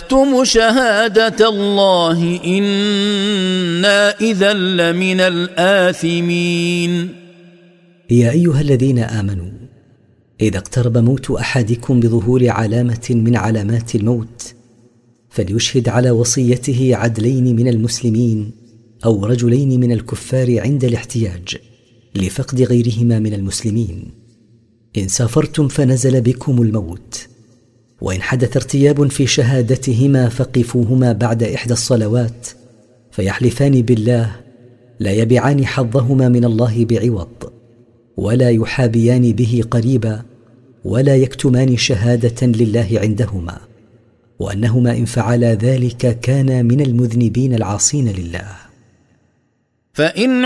نكتم شهادة الله إنا إذا لمن الآثمين. يا أيها الذين آمنوا، إذا اقترب موت أحدكم بظهور علامة من علامات الموت فليشهد على وصيته عدلين من المسلمين أو رجلين من الكفار عند الاحتياج لفقد غيرهما من المسلمين. إن سافرتم فنزل بكم الموت وإن حدث ارتياب في شهادتهما فقفوهما بعد إحدى الصلوات فيحلفان بالله لا يبيعان حظهما من الله بعوض ولا يحابيان به قريبا ولا يكتمان شهادة لله عندهما، وأنهما إن فعلا ذلك كانا من المذنبين العاصين لله. فإن